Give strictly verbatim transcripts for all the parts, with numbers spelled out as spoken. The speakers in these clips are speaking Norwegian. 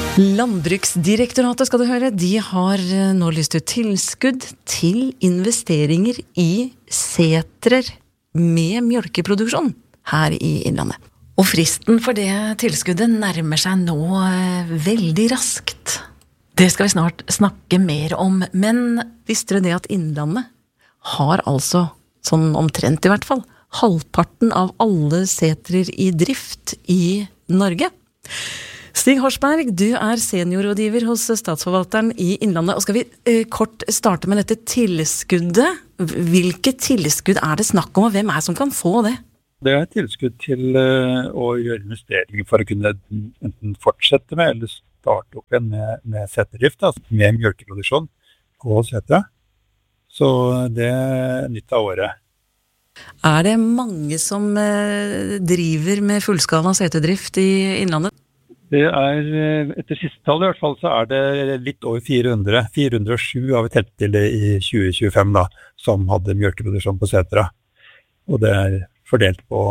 Landbruksdirektoratet skal du høre, de har nå lyst ut tilskudd til investeringer i setrer med mjølkeproduksjon her i Innlandet. Og fristen for det tilskuddet nærmer seg nå veldig raskt. Det skal vi snart snakke mer om, men visste du det at Innlandet har altså, sånn omtrent i hvert fall, halvparten av alle setrer i drift i Norge? Stig Horsberg, du er seniorrådgiver hos Statsforvalteren i Innlandet, og skal vi eh, kort starte med dette tilskuddet? Hvilke tilskudd er det snakk om, og hvem er det som kan få det? Det er et tilskudd til uh, å gjøre investeringer for å kunne enten fortsette med, eller starte opp igjen med, med seterdrift, altså med mjølkeproduksjon på setra. Så det er nytt av året. Er det mange som uh, driver med fullskala seterdrift i Innlandet? Det er, etter siste tall i hvert fall, så er det litt over fire hundre. fire hundre og sju har vi telt til det i tjue tjuefem da, som hadde mjølkeproduksjon på setra. Og det er fordelt på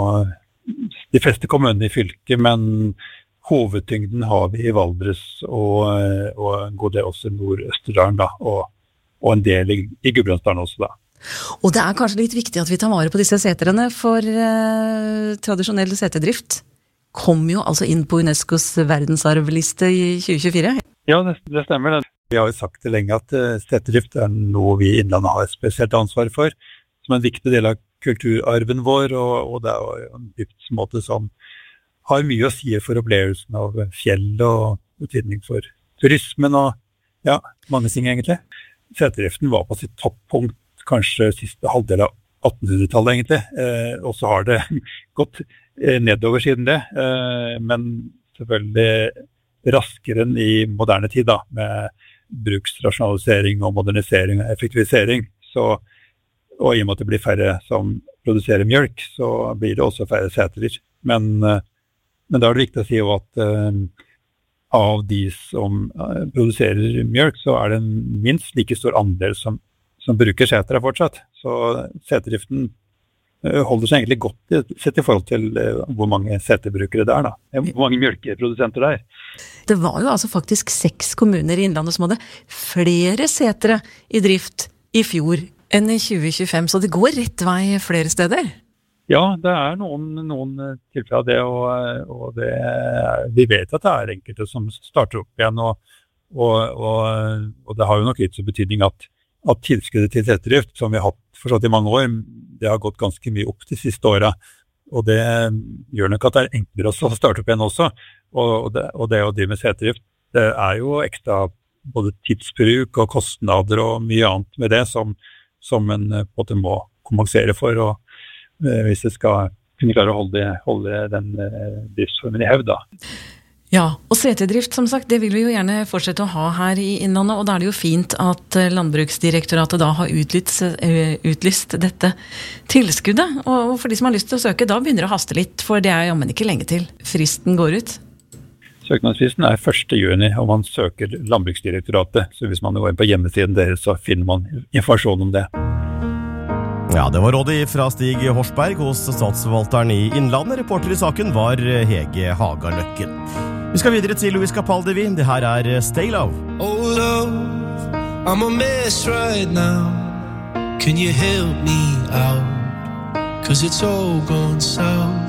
de fleste kommunene i fylket, men hovedtyngden har vi i Valdres og, og en god del også i Nord-Østerdalen da, og, og en del i, i Gudbrandsdalen også da. Og det er kanskje litt viktig at vi tar vare på disse setrene, for eh, tradisjonell seterdrift kom jo altså inn på UNESCOs verdensarvliste i tjue tjuefire. Ja, det, det stemmer. Vi har jo sagt det lenge at uh, seterdrift er noe vi i Innlandet har et spesielt ansvar for, som en viktig del av kulturarven vår, og, og det er jo en driftsmåte som har mye å si for opplevelsen av fjell og betydning for turismen og ja, mange ting egentlig. Seterdriften var på sitt toppunkt kanskje siste halvdel av attenhundretallet egentlig, eh, og så har det gått nedover siden det, men selvfølgelig raskere enn i moderne tid da, med bruksrasjonalisering og modernisering og effektivisering. Så, og i og med at det blir færre som produserer mjølk, så blir det også færre setrer. Men, men da er det viktig å si jo at uh, av de som uh, produserer mjølk, så er det en minst like stor andel som, som bruker setre fortsatt. Så seterdriften holder seg egentlig godt sett i forhold til hvor mange seterbrukere det er da. Hvor mange mjølkeprodusenter det er. Det var jo altså faktisk seks kommuner i Innlandet som hadde flere setre i drift i fjor enn i tjue tjuefem, så det går rett vei flere steder. Ja, det er noen, noen tilfeller av det, og, og det, vi vet at det er enkelte som starter opp igjen, og, og, og, og det har jo nok litt så betydning at at tilskuddet til seterdrift, som vi har hatt forstått i mange år, det har gått ganske mye opp de siste årene, og det gjør nok at det er enklere også å starte opp igjen også, og det, og det å drive med seterdrift, det er jo ekstra både tidsbruk og kostnader og mye annet med det som, som en på en måte må kompensere for, og hvis det skal kunne klare å holde, holde den driftsformen i hevd da. Ja, og seterdrift, som sagt, det vil vi jo gjerne fortsette å ha her i Innlandet, og da er det jo fint at Landbruksdirektoratet da har utlyst, utlyst dette tilskuddet, og for de som har lyst til å søke, da begynner det å haste litt, for det er jammen ikke lenge til fristen går ut. Søknadsfristen er første juni, og man søker Landbruksdirektoratet, så hvis man går inn på hjemmesiden deres, så finner man informasjon om det. Ja, det var rådet fra Stig Horsberg hos Statsforvalteren i Innlandet. Reporter i saken var Hege Hagaløkken. Vi skal videre til Luis Capaldi. Det her er Stay Love. Oh love, I'm a mess right now. Can you help me out? 'Cause it's all gone south.